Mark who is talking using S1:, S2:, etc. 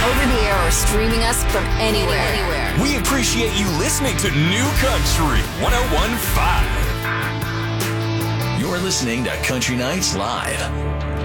S1: over the air or streaming us from anywhere.
S2: We appreciate you listening to New Country 101.5. You're listening to Country Nights Live.